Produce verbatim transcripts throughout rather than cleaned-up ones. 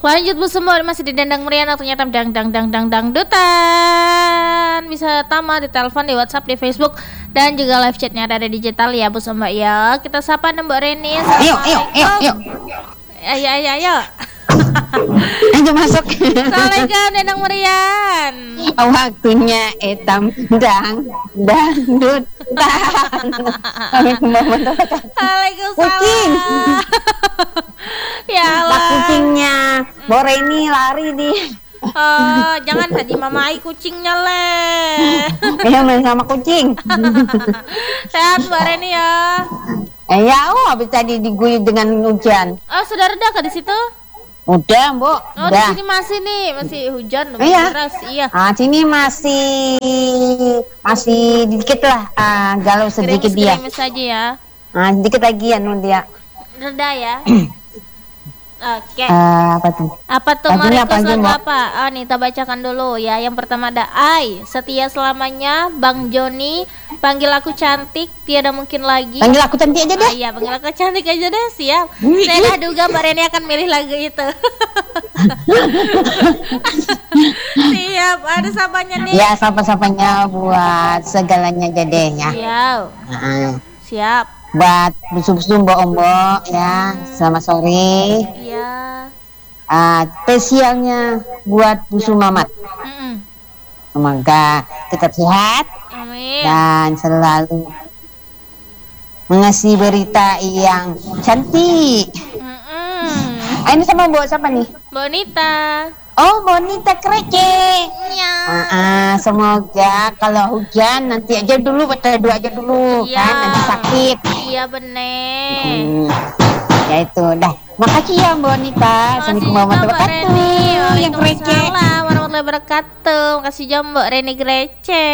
Lanjut Bu semua masih di Dendang Meriah, ternyata dang dang dang dang dangdutan. Bisa tama di telepon, di WhatsApp, di Facebook, dan juga live chatnya ada di digital ya Bu semua ya. Kita sapa Mbak Reni. Ayo ayo ayo ayo. Ayo ayo ayo. Ayo masuk. Assalamualaikum Dendang Meriah. Waktunya etam dang dangdutan. Waalaikumsalam. Ya Allah. Kucingnya Boreni lari di. Oh, jangan tadi mama ai kucingnya le. Ya main sama kucing. Sehat Mbak Reni ya. Eh ya, oh habis tadi diguyur dengan hujan. Oh, sudah reda kah di situ? Udah, Bu. Oh, Udah. di sini masih nih, masih hujan Iya. deras. Iya. Ah, sini masih masih dikit lah, ah, galau sedikit dia. Gerimis saja ya. Ah, sedikit lagi ya nun dia. Reda ya. Oke. Ah, apa tuh? Apa tuh mau Lagunya apa request aja, lagu Mbak? apa? Oh, nih kita bacakan dulu ya. Yang pertama ada Ai, Setia Selamanya, Bang Joni, Panggil Aku Cantik, Tiada Mungkin Lagi. Panggil aku cantik aja Oh, deh. iya, panggil aku cantik aja deh, siap. Wih, Saya wih. dah duga Mbak Reni akan milih lagu itu. Siap, ada sapanya nih. Ya, sapa-sapanya buat segalanya aja deh ya. Siap. Ah, Siap. buat busu-busu mbok-mbok ya, selamat sore. Iya. Ah, spesialnya buat busu Mamat. Mm-mm. Semoga tetap sehat Amin. dan selalu mengasih berita yang cantik. Mm-mm. Ah, ini sama Mbok siapa nih? Bonita. Oh, Bonita Krece. Ya. Ah, ah, semoga kalau hujan nanti aja dulu, baca dua aja dulu, Iya. kan nanti sakit. Iya bener. Hmm. Ya itu, dah. Makasih ya Mbak Bonita. Assalamualaikum warahmatullahi wabarakatuh. Yang Krece. Waalaikumsalam warahmatullahi wabarakatuh. Makasih jam Mbak Reni Grece.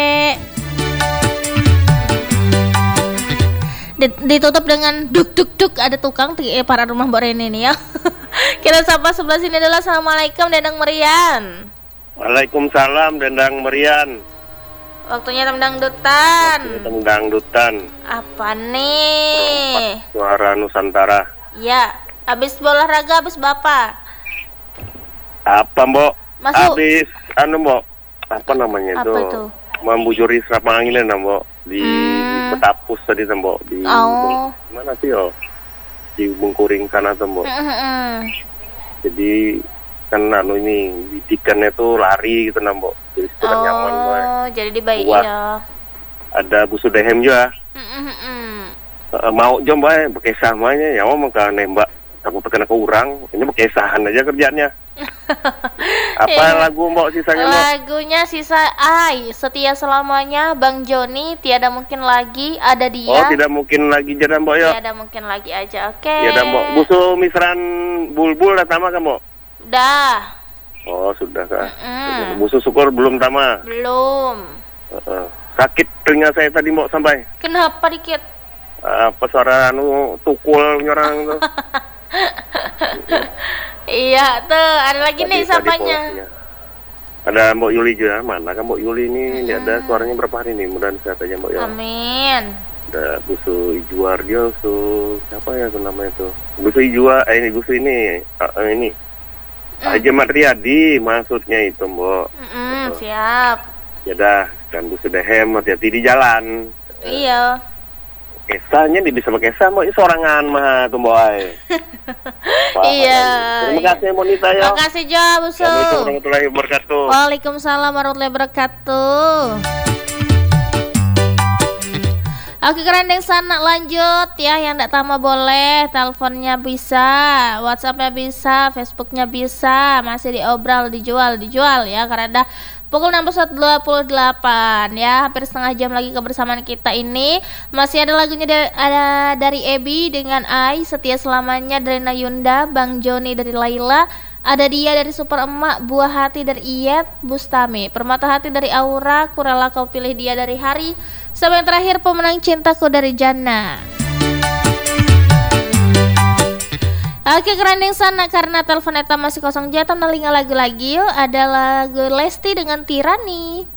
Dit- Ditutup dengan duk duk duk, ada tukang di eh, para rumah Mbak Reni nih ya. Kita sapa sebelah sini adalah Assalamualaikum Dendang Merian. Waalaikumsalam Dendang Merian. Waktunya tendang dutan. Tendang dutan. Apa nih? Suara Nusantara. Ya, habis olahraga habis bapak. Apa Mbok? Masuk. Habis anu Mbok. Apa namanya Apa itu? itu? Membujuri serap angin Mbok di Hmm. Petapus tadi tuh, Mbok. Di Oh. mana sih yo? Di Bungkuring sana tuh, Mbok. Mm-mm. Jadi kan anu ini bidikannya tuh lari gitu nah, Mbok. Jadi sekarang nyaman boy. Oh, jadi dibaik Buat. ya. Ada busu dehem juga. Mm-mm. Uh, mau jom bae pakai samanya ya mau maka nembak takut terkena ke orang ini pakai sahan aja kerjanya. Apa Iya. lagu Mbok sisanya Mbok? Lagunya Sisa Ai, Setia Selamanya, Bang Joni, Tiada Mungkin Lagi, Ada Oh Dia. tidak mungkin lagi jadi Mbok ya. Tiada Mungkin Lagi aja, oke. Ya dah Mbok. Busu misran bulbul dah tama kan Mbok? Udah, Oh sudah kah. Mm-mm. Busu syukur belum tama. belum. Uh-uh. Sakit telinga saya tadi Mbok sampai. Kenapa dikit? Apa suara anu tukul nyorang tuh. Iya, tuh ada lagi nih Tadi- tadi sapanya. polosnya. Ada Mbok Yuli juga. Mana kan Mbok Yuli ini? Dia ada suaranya berapa hari nih? Mudah-mudahan sehat aja Mbok ya. Amin. Ada Busu Ijuarjo, Busu siapa ya tuh namanya tuh? Busu Ijua, eh ini Busu ini, ah, eh, ini. Haji Matriadi maksudnya itu Mbok. Mm-mm, siap. Ya dah, dan Busu Dehem hati-hati di jalan. Iya. Kesanya dia bisa pakai Kesa Mbok, ini sorangan mah tuh Mbok. ay. Wah, Iya. Terima kasih Monita ya. Makasih Jo, Busu. Assalamualaikum warahmatullahi wabarakatuh. Waalaikumsalam warahmatullahi wabarakatuh. Oke kerendeng sana lanjut ya, yang tidak tama boleh, teleponnya bisa, WhatsAppnya bisa, Facebooknya bisa, masih diobral, dijual, dijual ya karena ada pukul enam puluh satu dua puluh delapan ya, hampir setengah jam lagi kebersamaan kita ini. Masih ada lagunya dari, ada dari Ebi dengan Ai, Setia Selamanya dari Nayunda, Bang Joni dari Laila, ada Dia dari Super Emak, Buah Hati dari Iyet Bustami, Permata Hati dari Aura, Kurela Kau Pilih Dia dari Hari, sampai yang terakhir Pemenang Cintaku dari Jana. Oke kerendeng sana karena telepon eta masih kosong jatuh nalinga lagu lagi yuk. Ada lagu Lesti dengan Tirani.